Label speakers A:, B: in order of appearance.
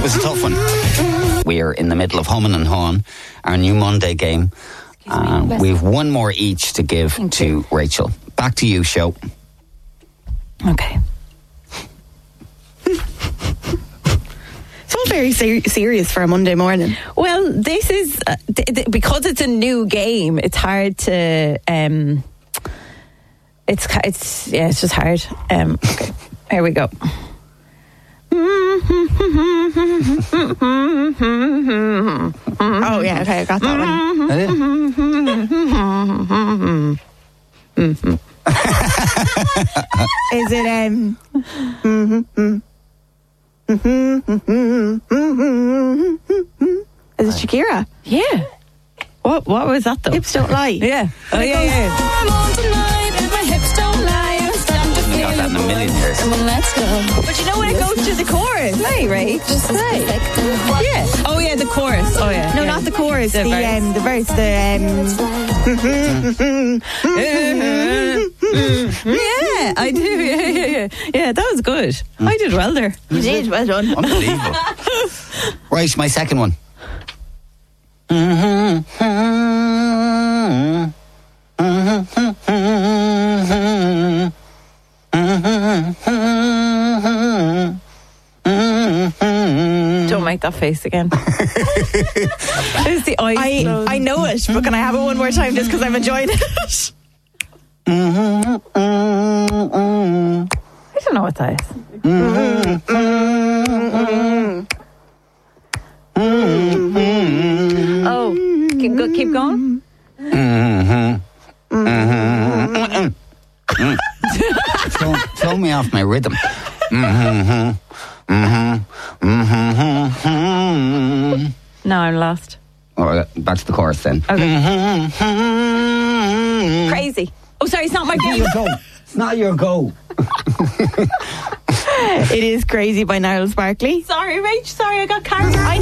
A: was a tough one. We're in the middle of Humming and Hawing, our new Monday game. We've one more each to give to Rachel. Back to you, show.
B: Okay.
C: It's all very serious for a Monday morning.
B: Well, this is because it's a new game. It's hard to. It's just hard. Okay, here we go.
C: Oh yeah, okay, I got that one. Is it Is it Shakira?
B: Yeah. What was that though?
C: Hips don't lie.
B: Yeah. Oh yeah.
A: You got that in a million years.
B: Let's go. But you know when it goes to the chorus? Play, right? Just play. Yeah. Oh yeah, the chorus. Oh yeah.
C: No, not the chorus. The verse.
B: Yeah, I do. Yeah. That was good. I did well there.
C: You did. Well done.
A: Unbelievable. Right, my second one.
B: Don't make that face again. It's the eyes.
C: I know it, but can I have it one more time just because I'm enjoying it?
B: I don't know what that is. Oh, keep going.
A: Throw me off my rhythm.
B: No, I'm lost.
A: Oh, that's the chorus then.
B: Okay. Crazy. Oh, sorry, it's not my game.
A: It's not your go.
C: It is Crazy by Niall Sparkley.
B: Sorry, Rach. Sorry, I got carried away.